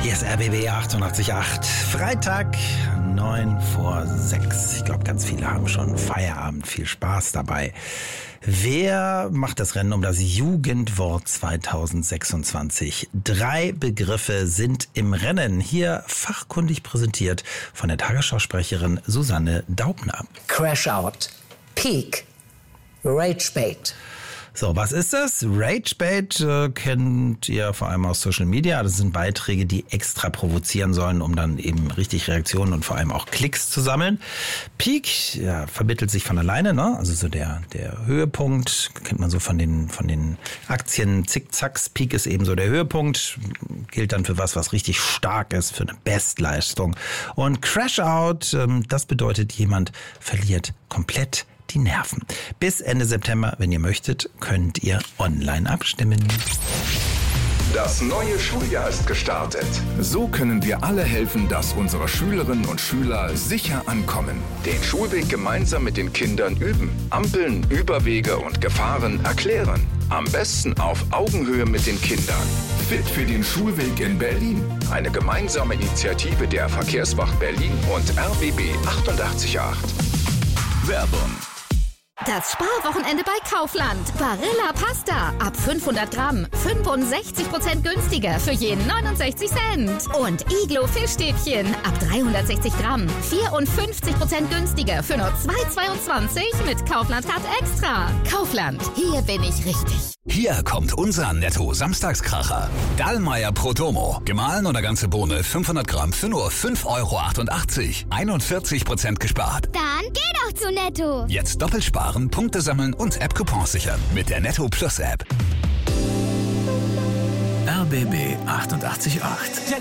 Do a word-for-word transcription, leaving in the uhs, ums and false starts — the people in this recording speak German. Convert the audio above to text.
Hier ist R B B achtundachtzig Komma acht. Freitag, neun vor sechs. Ich glaube, ganz viele haben schon Feierabend. Viel Spaß dabei. Wer macht das Rennen um das Jugendwort zweitausendsechsundzwanzig? Drei Begriffe sind im Rennen. Hier fachkundig präsentiert von der Tagesschausprecherin Susanne Daubner. Crash Out, Peak, Ragebait. So, was ist das? Ragebait äh, kennt ihr vor allem aus Social Media. Das sind Beiträge, die extra provozieren sollen, um dann eben richtig Reaktionen und vor allem auch Klicks zu sammeln. Peak, ja, vermittelt sich von alleine, ne? Also so der der Höhepunkt kennt man so von den von den Aktien Zickzacks. Peak ist eben so der Höhepunkt, gilt dann für was, was richtig stark ist, für eine Bestleistung. Und Crash Out, ähm, das bedeutet, jemand verliert komplett die Nerven. Bis Ende September, wenn ihr möchtet, könnt ihr online abstimmen. Das neue Schuljahr ist gestartet. So können wir alle helfen, dass unsere Schülerinnen und Schüler sicher ankommen. Den Schulweg gemeinsam mit den Kindern üben. Ampeln, Überwege und Gefahren erklären. Am besten auf Augenhöhe mit den Kindern. Fit für den Schulweg in Berlin. Eine gemeinsame Initiative der Verkehrswacht Berlin und R B B achtundachtzig Komma acht. Werbung. Das Sparwochenende bei Kaufland. Barilla Pasta. Ab fünfhundert Gramm. fünfundsechzig Prozent günstiger für jeden neunundsechzig Cent. Und Iglo Fischstäbchen. Ab dreihundertsechzig Gramm. vierundfünfzig Prozent günstiger für nur zwei Euro zweiundzwanzig mit Kaufland Card Extra. Kaufland. Hier bin ich richtig. Hier kommt unser Netto-Samstagskracher. Dallmayr Prodomo. Gemahlen oder ganze Bohne fünfhundert Gramm für nur fünf Euro achtundachtzig. einundvierzig Prozent gespart. Dann geh doch zu Netto. Jetzt doppelt sparen, Punkte sammeln und App-Coupons sichern mit der Netto Plus App. R B B achtundachtzig Komma acht.